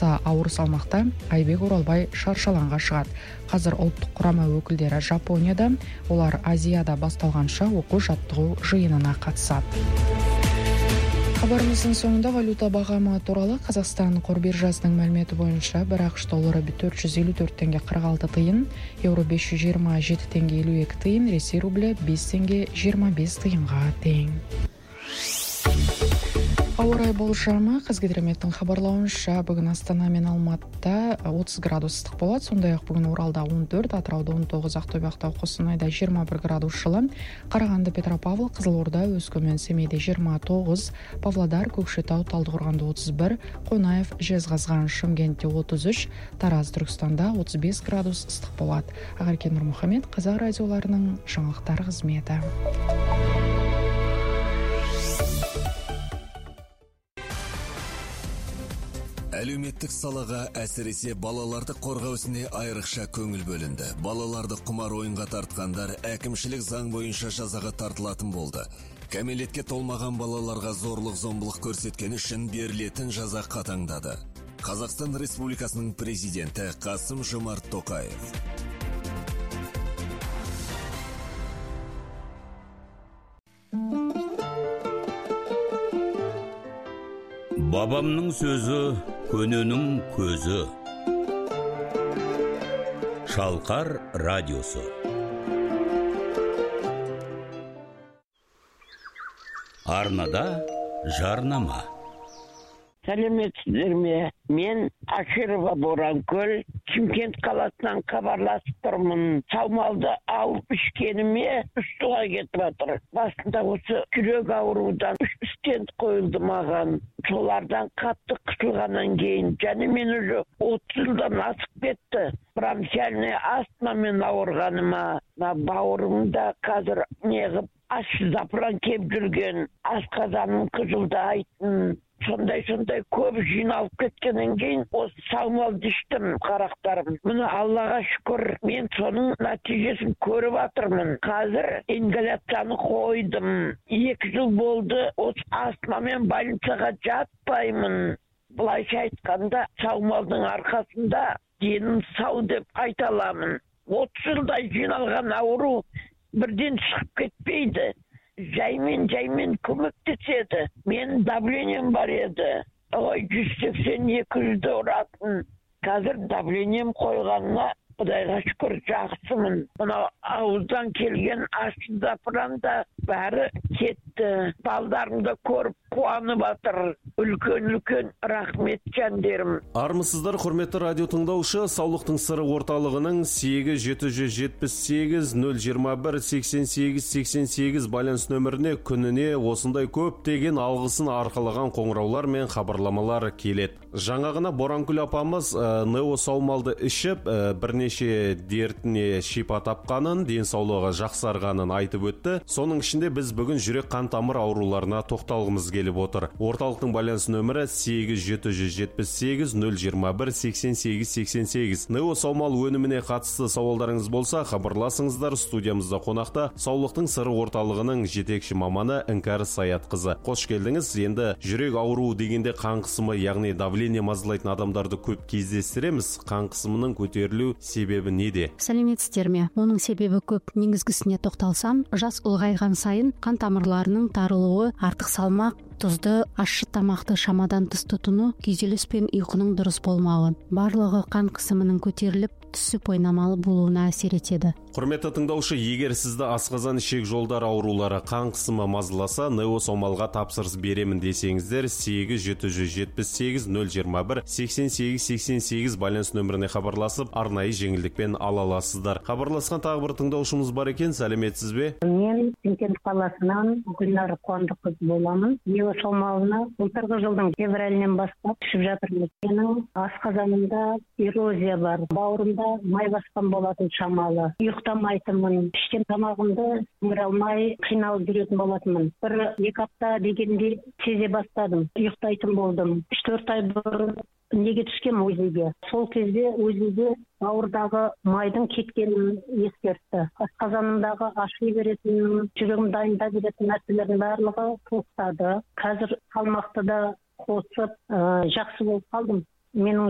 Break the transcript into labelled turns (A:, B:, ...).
A: аса ауыр салмақта Айбек Оралбай шаршалаңға шығады. Қазір ұлттық құрама өкілдері Жапонияда, олар Азияда басталғанша оқу-жаттығу жиынына қатысады. Хабарымыздың соңында валюта бағамы туралы Қазақстан қор биржасының мәліметі бойынша бір ақш доллары 454 теңге 46 тиын, еуро 527 теңге 52 тиын, Ресей рублі 5 теңге 25 тиынға тең. Ауа райы болжамы, Қазгидрометтің хабарлауынша, бүгін Астана мен Алматыда 30 градус ыстық болады, сондай-ақ бүгін Оралда 14, Атырауда 19, Ақтөбе, Ақтау, Қостанайда 21 градус жылы, Қарағанды, Петропавл, Қызылорда, Өскемен, Семейде 29, Павлодар, Көкшетау, Талдықорғанда 31, Қонаев, Жезқазған, Шымкентте 33, Тараз, Түркістанда 35 градус ыстық болады. Ақерке Нұрмұхамед, Қазақ радиоларының жаңалықтар қызметі.
B: Әлеуметтік салаға әсіресе балаларды қорғау ісіне айрықша көңіл бөлінді. Балаларды құмар ойынға тартқандар әкімшілік заң бойынша жазаға тартылатын болды. Кәмелетке толмаған балаларға зорлық-зомбылық көрсеткен үшін берілетін жаза қатаңдады. Қазақстан Республикасының президенті Қасым-Жомарт Тоқаев.
C: Бабамның сөзі, көненің көзі. Шалқар радиосы. Арнада жарнама.
D: Сәлеметсіздер ме? Мен Аширова Боранкөл, Шымкент қаласынан хабарласып тұрмын. Саумалды алып ішкеніме үстіға кетіп жатыр. Басында осы жүрек аурудан 3 стенд қойылды маған. Солардан қатты қысылғаннан кейін, және мен уже 30 жылдан асып кетті. Бронхиальный астмамен ауырғаныма, бауырымда қазір неғып аш запыран кеп жүрген, асқазаным қызылдайтын, сондай көп жиналып кеткеннен кейін осы саумалды іштім, қарақтарым. Мұны Аллаға шүкір, мен соның нәтижесін көріп жатырмын. Қазір ингаляцияны қойдым. 2 жыл болды, осы астмамен больницаға жатпаймын. Былайша айтқанда, саумалдың арқасында денім сау деп айта аламын. 30 жылдай жиналған ауру бірден шығып кетпейді. Жаймен көмектеседі. Менің давлением бар еді. 180-200 ұратын. Қазір давлением қойғанына Құдайға шүкір жақсымын. Мына ауыздан келген ащы запыранда бәрі кетті. Балдарымды көріп қуанып жатыр. Үлкен рахмет жандерім.
E: Армысыздар, құрметті радио тыңдаушы. Саулықтың сыры орталығының 8-778-021-88-88 байланыс нөміріне күніне осындай көптеген алғысын арқалаған қоңыраулар мен хабарламалар келеді. Жаңағына Боранкүл апамыз Нео саумалды ішіп, бірнеше дертіне шипа тапқанын, денсаулығы жақсарғанын айтып өтті. Соның ішінде біз бүгін жүрек қан тамыр ауруларына тоқталғымыз келіп отыр. Орталықтың байланыс нөмірі 8-778-021-88-88. Нео саумал өніміне қатысты сауалдарыңыз болса, хабарласыңыздар. Студиямызда қонақта саулықтың сыры орталығының жетекші маманы Іңкәр Саятқызы. Қош келдіңіз. Енді жүрек ауруы дегенде қан қысымы, яғни давление мазалайтын адамдарды көп кездестіреміз. Қан қысымының көтерілу себебі неде?
F: Сәлеметсіздер ме? Оның себебі көп. Негізгісіне тоқталсам, жас ұлғайған сайын қан тамырларының тарылуы, артық салмақ, тұзды, ащы тамақты шамадан тыс тұтыну, күйзеліс пен ұйқының дұрыс болмауы, барлығы қан қысымының көтеріліп, түсіп ойнамалы болуына әсер етеді.
E: Құрметті тыңдаушы, егер сізді асқазан ішек жолдары аурулары, қан қысымы мазаласа, Нео саумалға тапсырыс беремін десеңіздер, 8-778-021-88-88 байланыс нөміріне хабарласып, арнайы жеңілдікпен ала аласыздар. Хабарласқан тағы бір тыңдаушымыз бар екен, сәлеметсіз бе?
G: Мен Шымкент қаласынан Гүлнар Қуандыққызы боламын. Нео саумалына былтырғы жылдың февралінен бастап ішіп жатырмын. Менің асқазанымда эрозия бар, бауырымда май басқан болатын шамалы. Ұйықтамайтынмын, ішкен тамағымды сіңіре алмай қиналып жүретін болатынмын. 1-2 апта дегенде сезе бастадым, ұйықтайтын болдым. 3-4 ай бұрын неге түскем өзіге. Сол кезде өзіге бауырдағы майдың кеткенін ескертті. Асқазанымдағы аши беретін, жүрегім дайында беретін нәрселердің барлығы тоқтады. Қазір салмақты да қосып жақсы болып қалдым. Менің